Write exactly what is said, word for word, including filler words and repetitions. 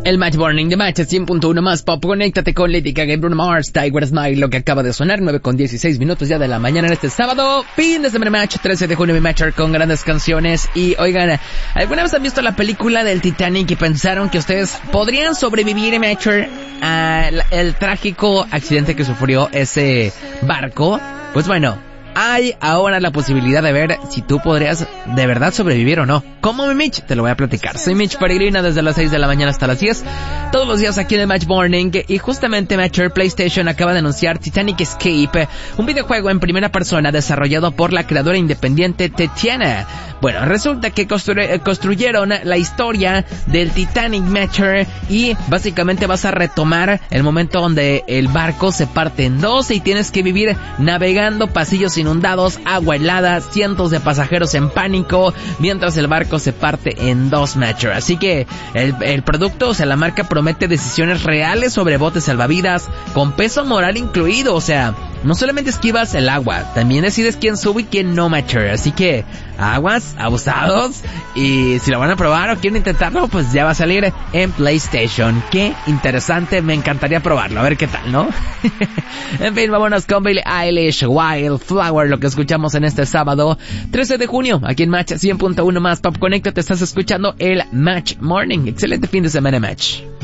El Match Morning de Match cien punto uno más pop. Conéctate con Lady Gaga, Bruno Mars, Tiger Smile, lo que acaba de sonar, nueve con dieciséis minutos ya de la mañana en este sábado, fin de semana Match, trece de junio, mi Matcher con grandes canciones. Y oigan, ¿alguna vez han visto la película del Titanic y pensaron que ustedes podrían sobrevivir, Matcher, al trágico accidente que sufrió ese barco? Pues bueno, hay ahora la posibilidad de ver si tú podrías de verdad sobrevivir o no. ¿Cómo, mi Mitch? Te lo voy a platicar. Soy Mitch Peregrina desde las seis de la mañana hasta las diez. Todos los días aquí en el Match Morning. Y justamente Matcher, PlayStation acaba de anunciar Titanic Escape, un videojuego en primera persona desarrollado por la creadora independiente Tetiana. Bueno, resulta que constru- construyeron la historia del Titanic, Matcher, y básicamente vas a retomar el momento donde el barco se parte en dos y tienes que vivir navegando pasillos inundados, agua helada, cientos de pasajeros en pánico, mientras el barco se parte en dos, Matcher. Así que el, el producto, o sea, la marca promete decisiones reales sobre botes salvavidas, con peso moral incluido. O sea, no solamente esquivas el agua, también decides quién sube y quién no, Matcher. Así que aguas, abusados. Y si lo van a probar o quieren intentarlo, pues ya va a salir en PlayStation. Qué interesante, me encantaría probarlo, a ver qué tal, ¿no? En fin, vámonos con Billie Eilish, Wildflower, lo que escuchamos en este sábado, trece de junio, aquí en Match cien punto uno más Pop. Conecta, te estás escuchando el Match Morning. Excelente fin de semana, Match.